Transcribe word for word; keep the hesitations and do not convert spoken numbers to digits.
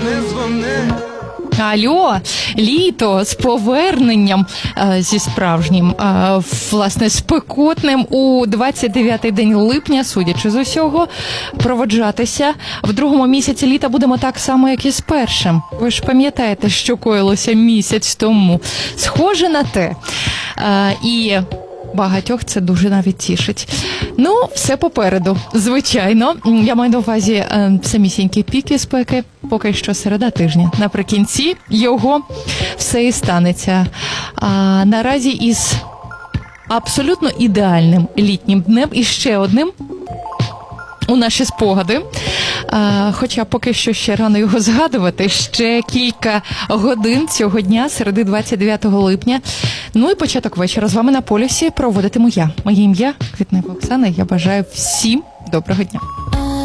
дзвони, дзвони. Алло, літо з поверненням, е, зі справжнім, е, власне, спекотним у двадцять дев'ятий день липня, судячи з усього, проводжатися. В другому місяці літа будемо так само, як і з першим. Ви ж пам'ятаєте, що коїлося місяць тому. Схоже на те. Е, і... Багатьох це дуже навіть тішить. Ну, все попереду, звичайно. Я маю на увазі е, самісінькі піки спеки, поки що середа тижня. Наприкінці його все і станеться. А наразі із абсолютно ідеальним літнім днем і ще одним у наші спогади. А, хоча поки що ще рано його згадувати, ще кілька годин цього дня, середи двадцять дев'ятого липня. Ну і початок вечора з вами на полюсі проводитиму я. Моє ім'я Квітнева Оксана, я бажаю всім доброго дня.